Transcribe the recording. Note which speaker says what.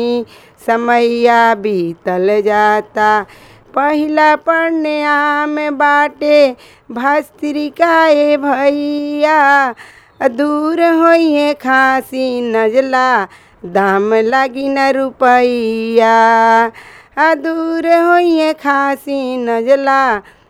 Speaker 1: समैया बीतल जाता। पहिला पढ़ने में बाटे भस्त्रिकाए भैया, दूर होइए खांसी नजला दाम लगी न रुपैया। दूर होइए खांसी नजला